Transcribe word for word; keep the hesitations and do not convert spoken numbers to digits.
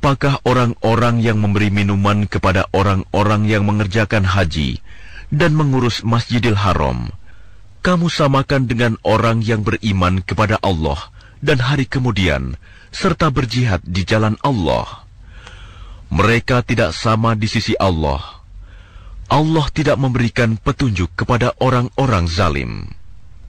Apakah orang-orang yang memberi minuman kepada orang-orang yang mengerjakan haji dan mengurus Masjidil Haram, kamu samakan dengan orang yang beriman kepada Allah dan hari kemudian, serta berjihad di jalan Allah? Mereka tidak sama di sisi Allah. Allah tidak memberikan petunjuk kepada orang-orang zalim.